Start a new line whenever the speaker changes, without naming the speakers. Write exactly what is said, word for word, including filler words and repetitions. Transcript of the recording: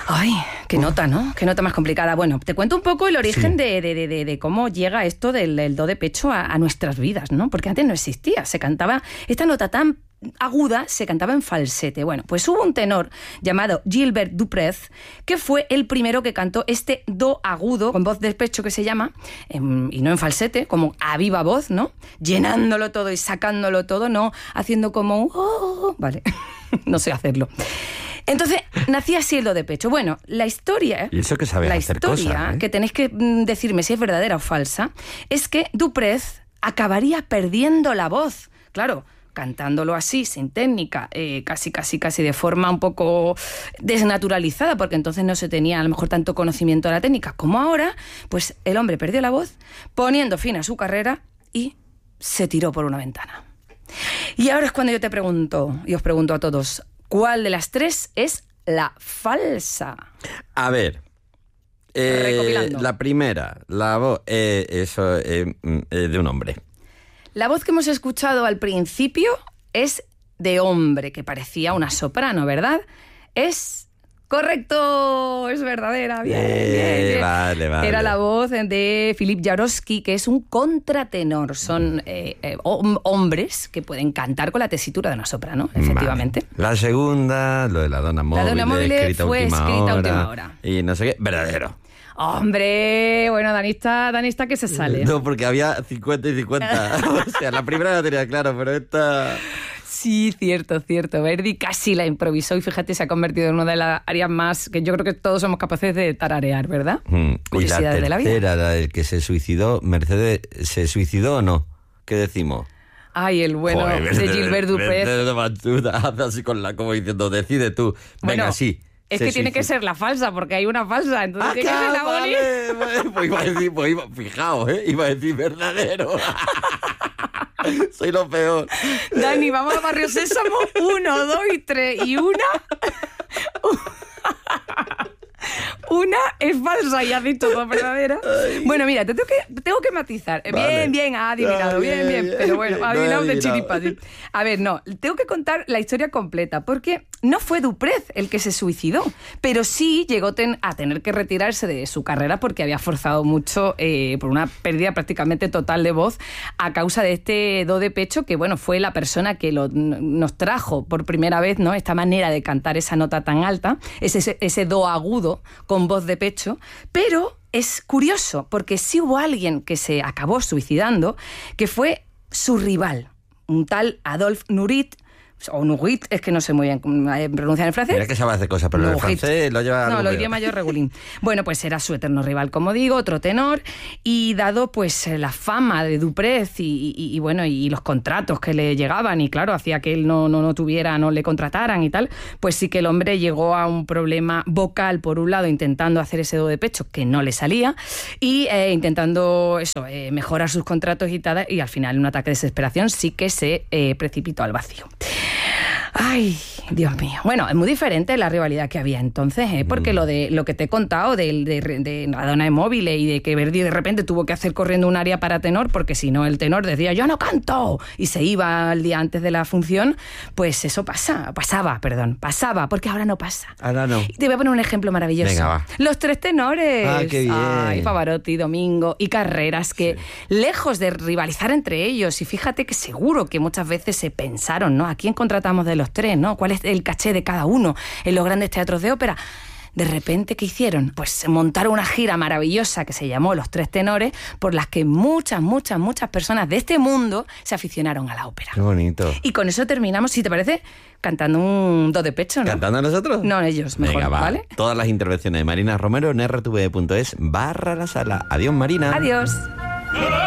Ay, qué nota, ¿no? Qué nota más complicada. Bueno, te cuento un poco el origen
Sí.
de, de, de, de cómo llega esto del, del do de pecho a, a nuestras vidas, ¿no? Porque antes no existía. Se cantaba esta nota tan aguda, se cantaba en falsete. Bueno, pues hubo un tenor llamado Gilbert Duprez que fue el primero que cantó este do agudo con voz de pecho que se llama, en, y no en falsete, como a viva voz, ¿no? Llenándolo todo y sacándolo todo, no haciendo como un... Oh, vale, no sé hacerlo. Entonces, nacía así el do de pecho. Bueno, la historia...
Y eso que sabes
la
hacer
historia,
cosas, ¿eh?
que tenéis que mm, decirme si es verdadera o falsa, es que Duprez acabaría perdiendo la voz. Claro, cantándolo así, sin técnica, eh, casi, casi, casi de forma un poco desnaturalizada, porque entonces no se tenía a lo mejor tanto conocimiento de la técnica como ahora, pues el hombre perdió la voz, poniendo fin a su carrera y se tiró por una ventana. Y ahora es cuando yo te pregunto, y os pregunto a todos, ¿cuál de las tres es la falsa?
A ver, eh,
Recopilando.
la primera, la voz, eh, eso eh, eh, de un hombre.
La voz que hemos escuchado al principio es de hombre, que parecía una soprano, ¿verdad? Es correcto, es verdadera, bien,
Eh,
bien, bien.
vale, vale.
Era la voz de Philip Jaroski, que es un contratenor. Son eh, eh, hom- hombres que pueden cantar con la tesitura de una soprano, efectivamente.
Vale. La segunda, lo de la dona móvil,
dona móvil
escrita a
fue
última
escrita a
hora,
última hora.
Y no sé qué, verdadero.
Hombre, bueno, Danista, Danista que se sale.
No, porque había cincuenta y cincuenta. O sea, la primera la tenía claro, pero esta...
Sí, cierto, cierto. Verdi casi la improvisó y fíjate, se ha convertido en una de las áreas más que yo creo que todos somos capaces de tararear, ¿verdad?
Mm. Y la
Curiosidades de la vida.
tercera, la del que se suicidó, Mercedes, ¿se suicidó o no? ¿Qué decimos?
Ay, el bueno
Joder,
de Gilbert Duprez.
Mercedes de Manchuta, hace así con la, como diciendo, decide tú. Venga,
Bueno,
sí.
Es
se
que tiene que
suicidó.
ser la falsa, porque hay una falsa, entonces
Ah,
tiene que ser la
vale,
bonita.
vale. Pues iba a decir, pues iba, fijaos, ¿eh? Iba a decir verdadero. Soy lo peor.
Dani, vamos a Barrio Sésamo. Uno, dos y tres. Y una... Una es falsa y has dicho dos verdaderas. Bueno, mira, te tengo que, tengo que matizar.
Vale.
Bien, bien, ha adivinado,
Ah,
bien,
bien,
bien.
bien.
Pero bueno,
No
ha
he
adivinado de
adivinado.
chiripa. A ver, no, tengo que contar la historia completa, porque no fue Duprez el que se suicidó, pero sí llegó ten- a tener que retirarse de su carrera porque había forzado mucho eh, por una pérdida prácticamente total de voz a causa de este do de pecho, que bueno, fue la persona que lo, nos trajo por primera vez, ¿no? Esta manera de cantar esa nota tan alta, ese, ese do agudo con voz de pecho, pero es curioso porque sí hubo alguien que se acabó suicidando, que fue su rival, un tal Adolphe Nurit, o Nurit, es que no sé muy bien cómo pronunciar en francés.
Mira que sabe hacer cosas, pero el
Nurit.
francés lo lleva...
No,
algo
lo
peor.
idioma yo regulín. Bueno, pues era su eterno rival, como digo, otro tenor, y dado pues la fama de Duprez y, y, y bueno, y los contratos que le llegaban, y claro, hacía que él no, no, no tuviera, no le contrataran y tal, pues sí que el hombre llegó a un problema vocal, por un lado, intentando hacer ese do de pecho, que no le salía, y eh, intentando eso, eh, mejorar sus contratos y tal, y al final, en un ataque de desesperación, sí que se eh, precipitó al vacío. Ay, Dios mío. Bueno, es muy diferente la rivalidad que había entonces, ¿eh? Porque mm. lo de lo que te he contado de, de, de la dona de móvil y de que Verdi de repente tuvo que hacer corriendo un área para tenor, porque si no el tenor decía yo no canto y se iba al día antes de la función, pues eso pasa, pasaba, perdón, pasaba, porque ahora no pasa.
Ahora no.
Y te voy a poner un ejemplo maravilloso.
Venga, va.
Los tres tenores.
Ah, qué bien.
Ay, Pavarotti, Domingo y Carreras, que sí. lejos de rivalizar entre ellos, y fíjate que seguro que muchas veces se pensaron, ¿no? ¿A quién contratamos de los tres, no? ¿Cuál es el caché de cada uno en los grandes teatros de ópera? De repente, ¿qué hicieron? Pues montaron una gira maravillosa que se llamó Los Tres Tenores, por las que muchas, muchas, muchas personas de este mundo se aficionaron a la ópera.
Qué bonito.
Y con eso terminamos, si te parece, cantando un do de pecho, ¿no?
¿Cantando a nosotros?
No, ellos, mejor,
Venga, va.
¿vale?
Todas las intervenciones de Marina Romero en r t v punto es barra la sala. Adiós, Marina.
Adiós.